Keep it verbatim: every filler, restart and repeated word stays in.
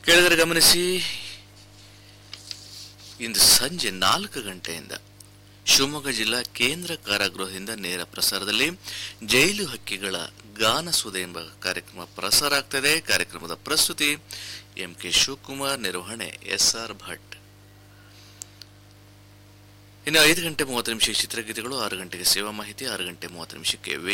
ಕೇಳಿದರೆ ಗಮನಿಸಿ, ಇಂದು ಸಂಜೆ ನಾಲ್ಕು ಗಂಟೆಯಿಂದ ಶಿವಮೊಗ್ಗ ಜಿಲ್ಲಾ ಕೇಂದ್ರ ಕಾರಾಗೃಹದಿಂದ ನೇರ ಪ್ರಸಾರದಲ್ಲಿ ಜೈಲು ಹಕ್ಕಿಗಳ ಗಾನಸುಧೆ ಎಂಬ ಕಾರ್ಯಕ್ರಮ ಪ್ರಸಾರ ಆಗ್ತದೆ. ಕಾರ್ಯಕ್ರಮದ ಪ್ರಸ್ತುತಿ ಎಂ ಕೆ ಶಿವಕುಮಾರ್, ನಿರ್ವಹಣೆ ಎಸ್ ಆರ್ ಭಟ್. ಇನ್ನು ಐದು ಗಂಟೆ ಮೂವತ್ತು ನಿಮಿಷ ಚಿತ್ರಗೀತೆಗಳು, ಆರು ಗಂಟೆಗೆ ಸೇವಾ ಮಾಹಿತಿ, ಆರು ಗಂಟೆ ಮೂವತ್ತು ನಿಮಿಷಕ್ಕೆ